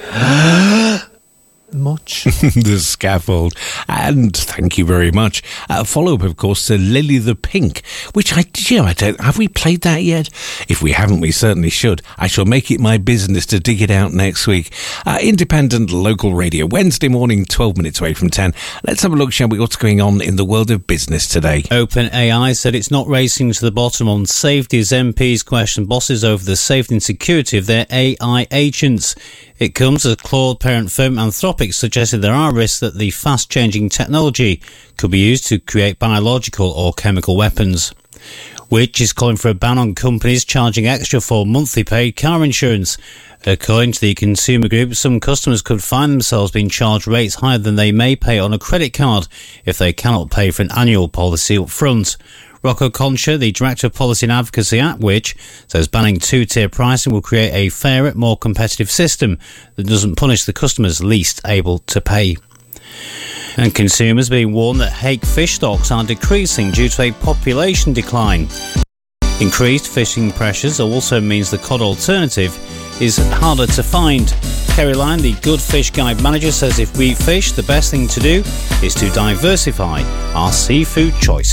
much. The scaffold. And thank you very much. Follow-up, of course, to Lily the Pink, which I don't... Have we played that yet? If we haven't, we certainly should. I shall make it my business to dig it out next week. Independent local radio, Wednesday morning, 12 minutes away from 10. Let's have a look, shall we, what's going on in the world of business today. OpenAI said it's not racing to the bottom on safety as MPs question bosses over the safety and security of their AI agents. It comes as Claude parent firm Anthropic suggested there are risks that the fast-changing technology could be used to create biological or chemical weapons. Which is calling for a ban on companies charging extra for monthly paid car insurance. According to the consumer group, some customers could find themselves being charged rates higher than they may pay on a credit card if they cannot pay for an annual policy up front. Rocco Concha, the Director of Policy and Advocacy at Which, says banning two-tier pricing will create a fairer, more competitive system that doesn't punish the customers least able to pay. And consumers being warned that hake fish stocks are decreasing due to a population decline. Increased fishing pressures also means the cod alternative is harder to find. Kerry Lyon, the Good Fish Guide manager, says if we fish, the best thing to do is to diversify our seafood choices.